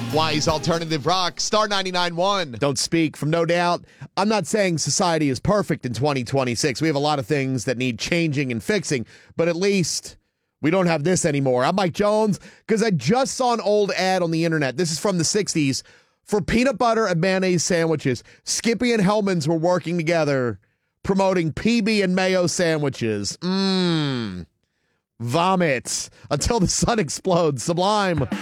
Wise Alternative Rock, Star 99.1. Don't speak from No Doubt. I'm not saying society is perfect in 2026. We have a lot of things that need changing and fixing, but at least we don't have this anymore. I'm Mike Jones because I just saw an old ad on the internet. This is from the 60s for peanut butter and mayonnaise sandwiches. Skippy and Hellman's were working together promoting PB and mayo sandwiches. Vomit until the sun explodes. Sublime.